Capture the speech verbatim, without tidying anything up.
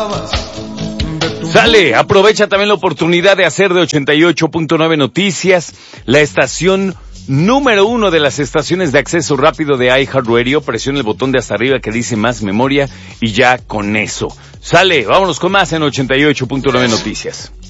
Sale, aprovecha también la oportunidad de hacer de ochenta y ocho punto nueve Noticias la estación número uno de las estaciones de acceso rápido de iHeartRadio. Presiona el botón de hasta arriba que dice más memoria y ya con eso. Sale, vámonos con más en ochenta y ocho punto nueve Noticias.